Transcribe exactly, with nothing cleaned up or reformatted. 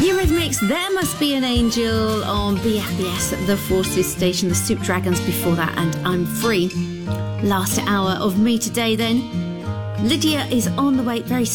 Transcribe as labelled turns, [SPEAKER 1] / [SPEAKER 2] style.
[SPEAKER 1] Eurythmics, There Must Be an Angel on B F B S, The Forces Station, the Soup Dragons before that, and I'm Free. Last hour of me today then. Lydia is on the way very